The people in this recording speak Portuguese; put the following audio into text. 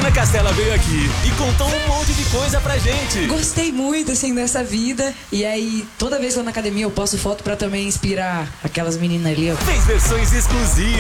Ana Castela veio aqui e contou um monte de coisa pra gente. Gostei muito, assim, dessa vida. E aí, toda vez que eu vou na academia, eu posto foto pra também inspirar aquelas meninas ali, ó. Fez versões exclusivas.